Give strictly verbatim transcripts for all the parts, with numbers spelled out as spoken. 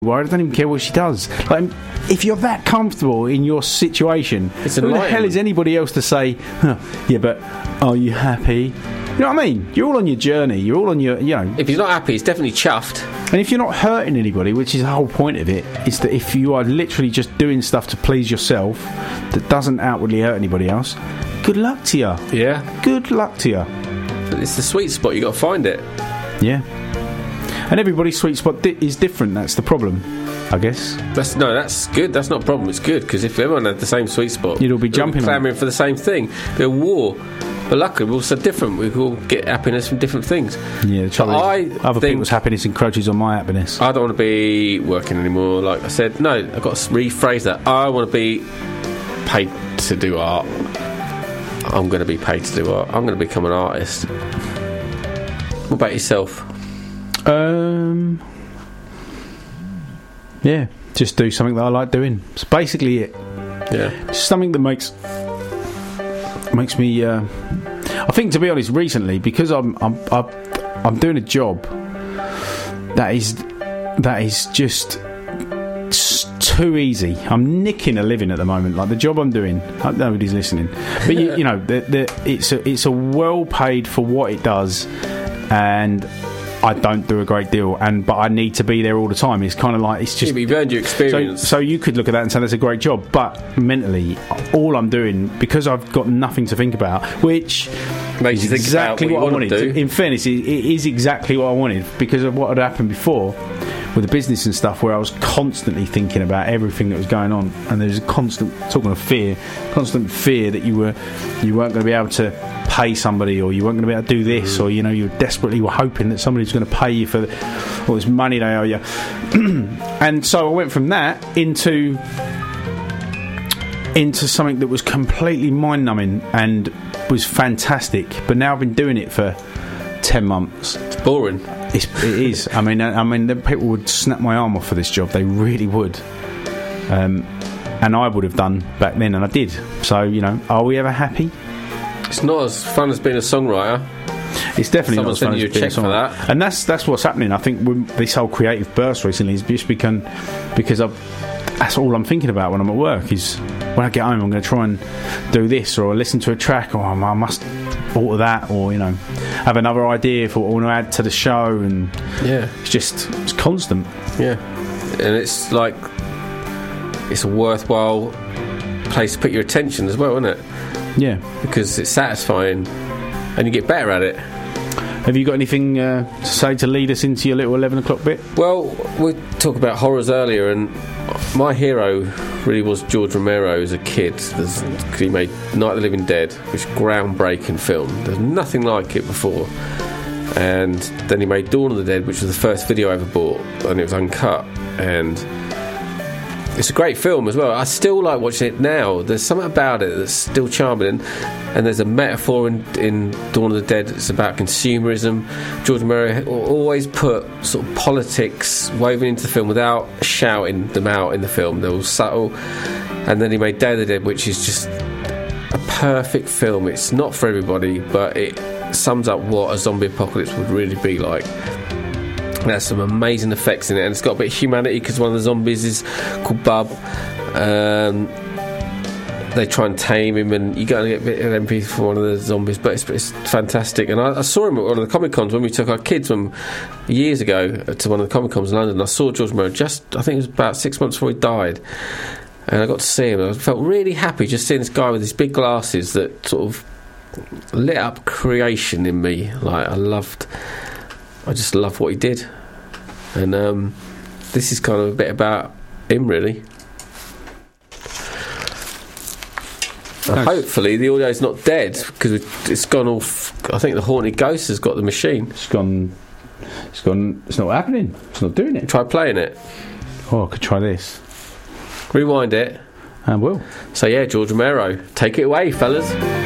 worried. I don't even care what she does. Like, if you're that comfortable in your situation, it's who the hell is anybody else to say, huh, yeah, but are you happy? You know what I mean? You're all on your journey. You're all on your, you know. If he's not happy, he's definitely chuffed. And if you're not hurting anybody, which is the whole point of it, is that if you are literally just doing stuff to please yourself that doesn't outwardly hurt anybody else, good luck to you. Yeah. Good luck to you. It's the sweet spot. You got to find it. Yeah. And everybody's sweet spot di- is different. That's the problem, I guess. That's no, that's good. That's not a problem. It's good, because if everyone had the same sweet spot, you'd all be jumping, clamouring for the same thing. It'd be a war. But luckily, we're all so different. We all get happiness from different things. Yeah, the trouble is, other people's happiness encroaches on my happiness. I don't want to be working anymore. Like I said, no, I've got to rephrase that. I want to be paid to do art. I'm going to be paid to do art. I'm going to become an artist. What about yourself? Um, yeah, just do something that I like doing. It's basically it. Yeah, just something that makes makes me. Uh, I think, to be honest, recently, because I'm I'm I'm, I'm doing a job that is that is just too easy. I'm nicking a living at the moment. Like the job I'm doing, nobody's listening, but you, you know, the, the, it's a it's a well paid for what it does, and I don't do a great deal, and but I need to be there all the time. It's kind of like it's just. Yeah, but you've earned your experience. So, so you could look at that and say that's a great job, but mentally, all I'm doing, because I've got nothing to think about, which makes is you think exactly about what, what I wanted. In fairness, it, it is exactly what I wanted because of what had happened before with the business and stuff, where I was constantly thinking about everything that was going on, and there was a constant talking of fear, constant fear that you were you weren't going to be able to pay somebody, or you weren't going to be able to do this, or you know, you desperately were hoping that somebody was going to pay you for all this money they owe you. And so I went from that into into something that was completely mind-numbing and was fantastic. But now I've been doing it for ten months. It's boring. It's, it is. I mean, I mean, people would snap my arm off for this job. They really would. Um, and I would have done back then, and I did. So, you know, are we ever happy? It's not as fun as being a songwriter. It's definitely Someone not as fun you as being a check for songwriter. that. And that's that's what's happening. I think with this whole creative burst recently has just become because I've, that's all I'm thinking about when I'm at work is when I get home I'm going to try and do this, or listen to a track, or I must alter that, or you know, have another idea for what I want to add to the show, and yeah, it's just it's constant. Yeah, and it's like it's a worthwhile place to put your attention as well, isn't it? Yeah, because it's satisfying and you get better at it. Have you got anything uh, to say to lead us into your little eleven o'clock bit? Well, we talked about horrors earlier, and my hero really was George Romero as a kid. There's, he made Night of the Living Dead, which is a groundbreaking film. There's nothing like it before. And then he made Dawn of the Dead, which was the first video I ever bought, and it was uncut. And it's a great film as well. I still like watching it now. There's something about it that's still charming, and, and there's a metaphor in, in Dawn of the Dead. It's about consumerism. George Romero always put sort of politics woven into the film without shouting them out in the film. They're all subtle. And then he made Day of the Dead, which is just a perfect film. It's not for everybody, but it sums up what a zombie apocalypse would really be like. It has some amazing effects in it, and it's got a bit of humanity because one of the zombies is called Bub. Um, they try and tame him, and you go and get a bit of empathy for one of the zombies, but it's, it's fantastic. And I, I saw him at one of the Comic Cons when we took our kids from years ago to one of the Comic Cons in London. I saw George Romero just, I think it was about six months before he died, and I got to see him. I felt really happy just seeing this guy with these big glasses that sort of lit up creation in me. Like I loved. I just love what he did, and um, this is kind of a bit about him, really. Nice. Hopefully, the audio's not dead because it's gone off. I think the Haunted Ghost has got the machine. It's gone. It's gone. It's not happening. It's not doing it. Try playing it. Oh, I could try this. Rewind it. And will. So yeah, George Romero, take it away, fellas.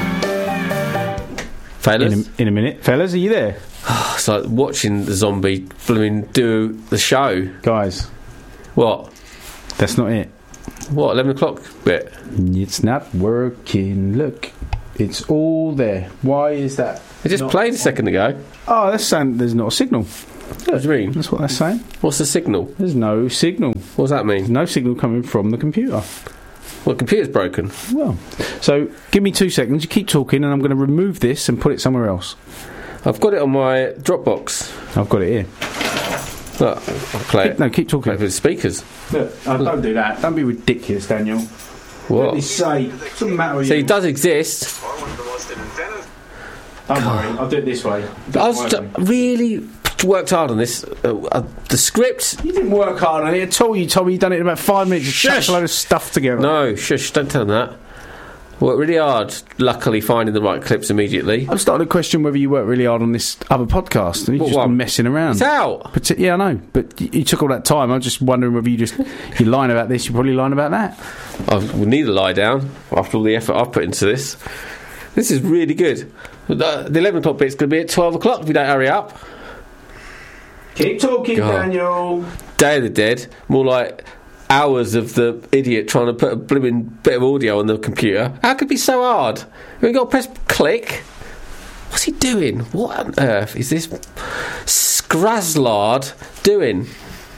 Fellas. In a, in a minute, fellas, are you there? It's like watching the zombie blooming do the show. Guys. What? That's not it. What, eleven o'clock bit? It's not working. Look, it's all there. Why is that? It just played a second ago. Oh, that's saying there's not a signal. What do you mean? That's what they're saying. What's the signal? There's no signal. What does that mean? There's no signal coming from the computer. Well, the computer's broken. Well, so give me two seconds. You keep talking, and I'm going to remove this and put it somewhere else. I've got it on my Dropbox. I've got it here. Look, I'll play keep, it. No, keep talking. Play with the speakers. Look, oh, don't do that. Don't be ridiculous, Daniel. What? Let me say. It doesn't matter with See, you. it does exist. Don't worry. I'll do it this way. I was t- really worked hard on this. Uh, uh, the script. You didn't work hard on it at all. You told me you'd done it in about five minutes. Just chucked a load of stuff together. No, shush, don't tell them that. Worked really hard, luckily finding the right clips immediately. I'm starting to question whether you worked really hard on this other podcast. And you're What just one? messing around. It's out. But, yeah, I know. But you, you took all that time. I'm just wondering whether you just... You're lying about this, you're probably lying about that. I would need to lie down after all the effort I've put into this. This is really good. The, the eleven o'clock bit's going to be at twelve o'clock if we don't hurry up. Keep talking, God. Daniel. Day of the Dead, more like hours of the idiot trying to put a blooming bit of audio on the computer. How could it be so hard? We've got to press click. What's he doing? What on earth is this Scraslard doing?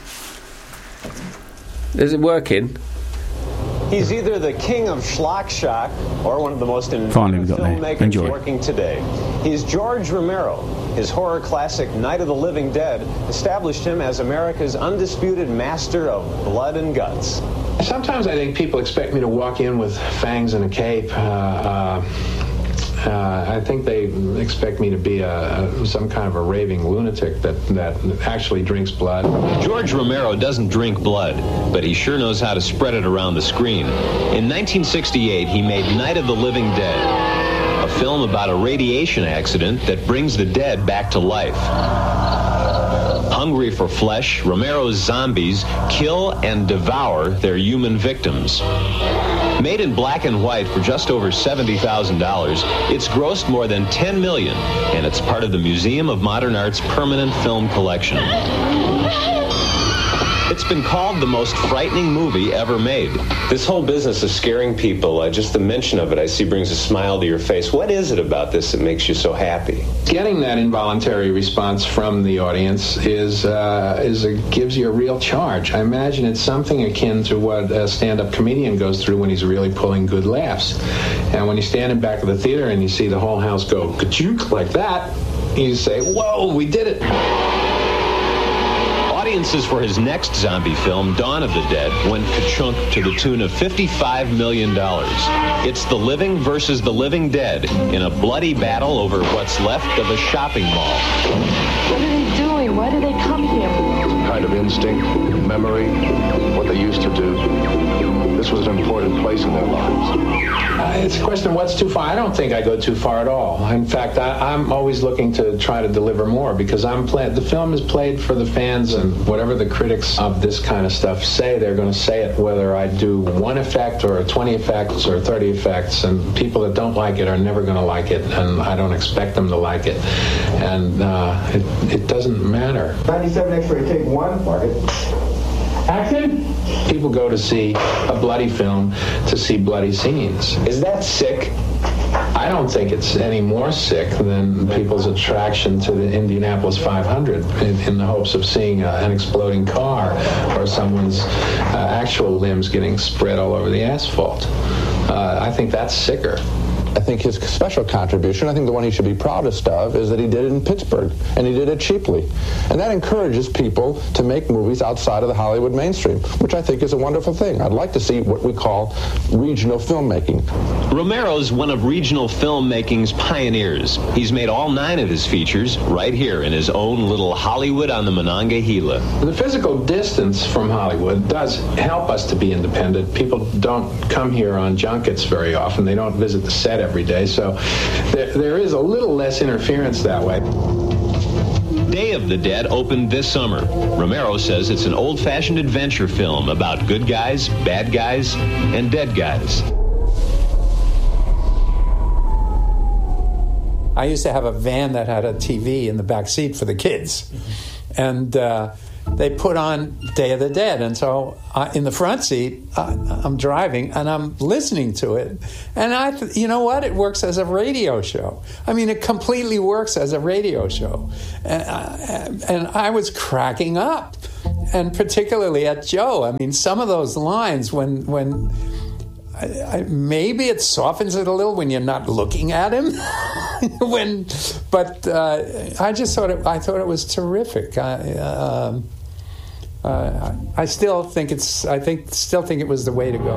Is it working? He's either the king of schlock-shock or one of the most Finally, we inventive got there. filmmakers Enjoy. working today. He's George Romero. His horror classic Night of the Living Dead established him as America's undisputed master of blood and guts. Sometimes I think people expect me to walk in with fangs and a cape. Uh, uh, uh, I think they expect me to be a, a, some kind of a raving lunatic that, that actually drinks blood. George Romero doesn't drink blood, but he sure knows how to spread it around the screen. In nineteen sixty-eight, he made Night of the Living Dead, a film about a radiation accident that brings the dead back to life. Hungry for flesh, Romero's zombies kill and devour their human victims. Made in black and white for just over seventy thousand dollars, it's grossed more than ten million dollars, and it's part of the Museum of Modern Art's permanent film collection. It's been called the most frightening movie ever made. This whole business of scaring people, uh, just the mention of it, I see brings a smile to your face. What is it about this that makes you so happy? Getting that involuntary response from the audience is uh, is a, gives you a real charge. I imagine it's something akin to what a stand-up comedian goes through when he's really pulling good laughs. And when you stand in back of the theater and you see the whole house go ka-chunk like that, you say, "Whoa, we did it!" Audiences for his next zombie film, Dawn of the Dead, went ka-chunk to the tune of fifty-five million dollars. It's the living versus the living dead in a bloody battle over what's left of a shopping mall. What are they doing? Why do they come here? Kind of instinct, memory, what they used to do. This was an important place in their lives. Uh, it's a question of what's too far. I don't think I go too far at all. In fact, I, I'm always looking to try to deliver more because I'm play- the film is played for the fans, and whatever the critics of this kind of stuff say, they're going to say it whether I do one effect or twenty effects or thirty effects, and people that don't like it are never going to like it, and I don't expect them to like it. And uh, it, it doesn't matter. ninety-seven X-ray, take one, mark it. Action! People go to see a bloody film to see bloody scenes. Is that sick? I don't think it's any more sick than people's attraction to the Indianapolis five hundred in, in the hopes of seeing uh, an exploding car or someone's uh, actual limbs getting spread all over the asphalt. Uh, I think that's sicker. I think his special contribution, I think the one he should be proudest of, is that he did it in Pittsburgh, and he did it cheaply. And that encourages people to make movies outside of the Hollywood mainstream, which I think is a wonderful thing. I'd like to see what we call regional filmmaking. Romero's one of regional filmmaking's pioneers. He's made all nine of his features right here in his own little Hollywood on the Monongahela. The physical distance from Hollywood does help us to be independent. People don't come here on junkets very often. They don't visit the set every day, so there, there is a little less interference that way. Day of the Dead opened this summer. Romero says it's an old-fashioned adventure film about good guys, bad guys, and dead guys. I used to have a van that had a T V in the back seat for the kids. And uh, they put on Day of the Dead. And so I, in the front seat, I, I'm driving and I'm listening to it. And I, th- you know what? It works as a radio show. I mean, it completely works as a radio show. And I, and I was cracking up, and particularly at Joe. I mean, some of those lines when when I, I, maybe it softens it a little when you're not looking at him. when, but uh, I just thought it. I thought it was terrific. I, uh, uh, I still think it's. I think still think it was the way to go.